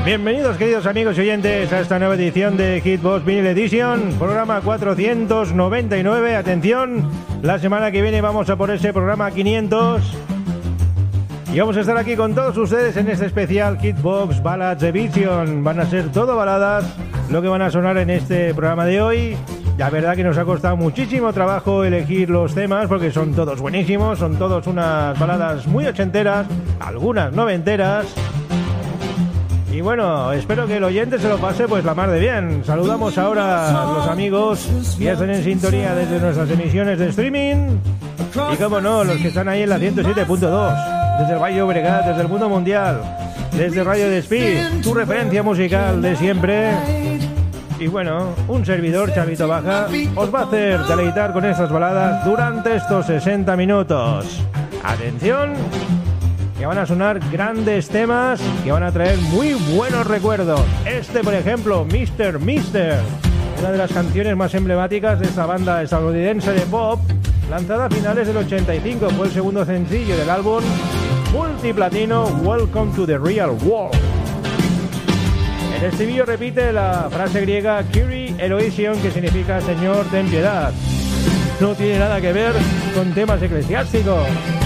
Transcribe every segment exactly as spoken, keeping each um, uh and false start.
Bienvenidos, queridos amigos y oyentes, a esta nueva edición de Hitbox Vinyl Edition, programa cuatrocientos noventa y nueve. Atención, la semana que viene vamos a por ese programa quinientos y vamos a estar aquí con todos ustedes en este especial Hitbox Ballads Edition. Van a ser todo baladas lo que van a sonar en este programa de hoy. La verdad que nos ha costado muchísimo trabajo elegir los temas porque son todos buenísimos, son todos unas baladas muy ochenteras, algunas noventeras. Y bueno, espero que el oyente se lo pase pues la mar de bien. Saludamos ahora a los amigos que ya están en sintonía desde nuestras emisiones de streaming. Y como no, los que están ahí en la ciento siete punto dos, desde el Valle Obregat, desde el mundo mundial, desde Radio Despí, tu referencia musical de siempre. Y bueno, un servidor, Chavito Baja, os va a hacer deleitar con estas baladas durante estos sesenta minutos. Atención, que van a sonar grandes temas que van a traer muy buenos recuerdos. Este, por ejemplo, mister mister, una de las canciones más emblemáticas de esta banda estadounidense de pop, lanzada a finales del ochenta y cinco, fue el segundo sencillo del álbum multiplatino Welcome to the Real World. El estribillo repite la frase griega Kyrie eleison, que significa Señor, ten piedad. No tiene nada que ver con temas eclesiásticos.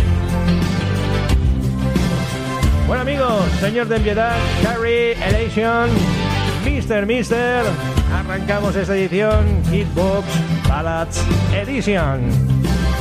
Bueno amigos, Señor ten piedad, Kyrie eleison, mister mister. Arrancamos esta edición Hitbox Ballads Edition.